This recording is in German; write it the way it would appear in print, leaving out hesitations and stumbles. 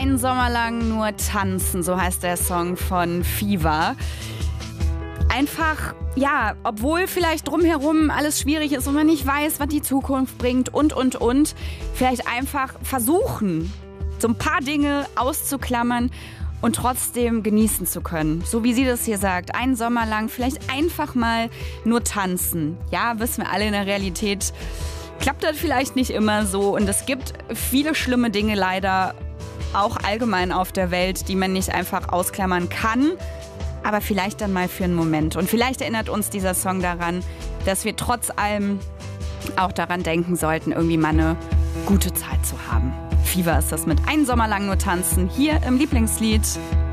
Einen Sommer lang nur tanzen, so heißt der Song von Fever. Einfach, ja, obwohl vielleicht drumherum alles schwierig ist und man nicht weiß, was die Zukunft bringt und, vielleicht einfach versuchen, so ein paar Dinge auszuklammern und trotzdem genießen zu können. So wie sie das hier sagt, einen Sommer lang vielleicht einfach mal nur tanzen. Ja, wissen wir alle, in der Realität klappt das vielleicht nicht immer so und es gibt viele schlimme Dinge leider auch allgemein auf der Welt, die man nicht einfach ausklammern kann, aber vielleicht dann mal für einen Moment. Und vielleicht erinnert uns dieser Song daran, dass wir trotz allem auch daran denken sollten, irgendwie mal eine gute Zeit zu haben. Fever ist das mit Einen Sommer lang nur tanzen, hier im Lieblingslied.